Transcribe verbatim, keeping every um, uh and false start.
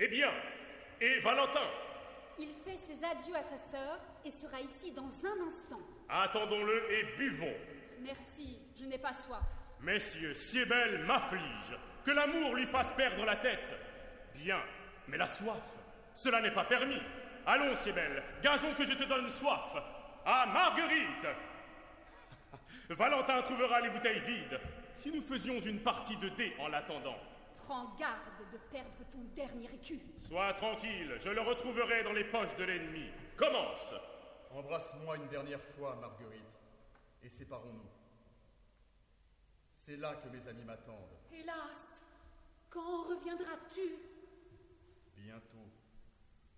bien, et Valentin? Il fait ses adieux à sa sœur et sera ici dans un instant. Attendons-le et buvons. Merci, je n'ai pas soif. Messieurs, Siebel m'afflige. Que l'amour lui fasse perdre la tête. Bien, mais la soif, cela n'est pas permis. Allons, Siebel, gageons que je te donne soif. À Marguerite! Valentin trouvera les bouteilles vides, si nous faisions une partie de dés en l'attendant. Prends garde de perdre ton dernier écu. Sois tranquille, je le retrouverai dans les poches de l'ennemi. Commence! Embrasse-moi une dernière fois, Marguerite, et séparons-nous. C'est là que mes amis m'attendent. Hélas, quand reviendras-tu?